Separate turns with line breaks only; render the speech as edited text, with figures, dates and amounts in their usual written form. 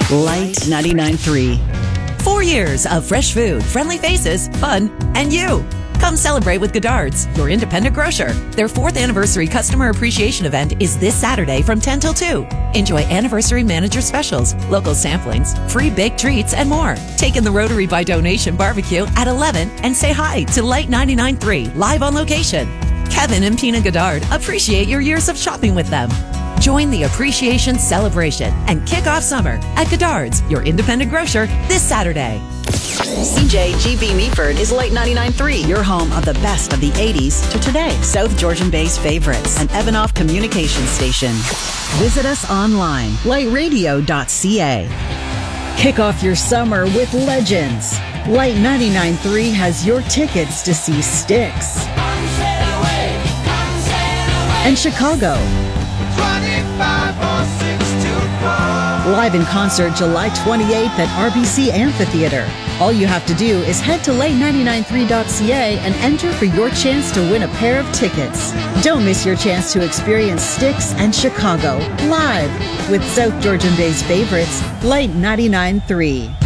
Light 99.3.
4 years of fresh food, friendly faces, fun, and you. Come celebrate with Godard's, your independent grocer. Their 4th anniversary customer appreciation event is this Saturday from 10 till 2. Enjoy anniversary manager specials, local samplings, free baked treats, and more. Take in the Rotary by Donation barbecue at 11 and say hi to Light 99.3 live on location. Kevin and Pina Godard appreciate your years of shopping with them. Join the appreciation celebration and kick off summer at Godard's, your independent grocer, this Saturday.
CJGB Meaford is Light 99.3, your home of the best of the 80s to today. South Georgian Bay's favorites, an Evanoff communication station. Visit us online, lightradio.ca. Kick off your summer with legends. Light 99.3 has your tickets to see Styx and Chicago. Live in concert July 28th at RBC Amphitheater. All you have to do is head to light993.ca and enter for your chance to win a pair of tickets. Don't miss your chance to experience Styx and Chicago live with South Georgian Bay's favorites, Light 99.3.